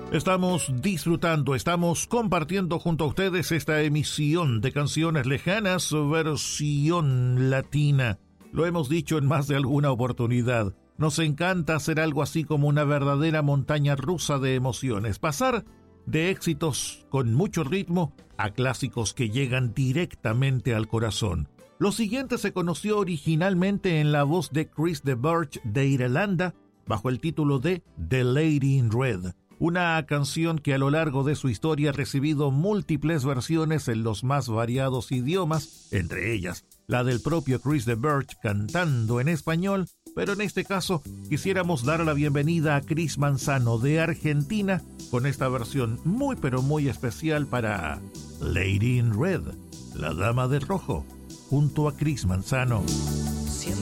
Estamos disfrutando, estamos compartiendo junto a ustedes esta emisión de Canciones Lejanas, versión latina. Lo hemos dicho en más de alguna oportunidad. Nos encanta hacer algo así como una verdadera montaña rusa de emociones. Pasar de éxitos con mucho ritmo a clásicos que llegan directamente al corazón. Lo siguiente se conoció originalmente en la voz de Chris de Burgh de Irlanda, bajo el título de The Lady in Red. Una canción que a lo largo de su historia ha recibido múltiples versiones en los más variados idiomas, entre ellas la del propio Chris de Burgh cantando en español, pero en este caso quisiéramos dar la bienvenida a Chris Manzano de Argentina con esta versión muy pero muy especial para Lady in Red, la Dama de Rojo, junto a Chris Manzano.